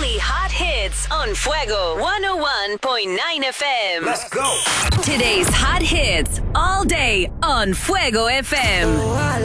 only hot hits on Fuego 101.9 FM. Let's go. Today's hot hits all day on Fuego FM.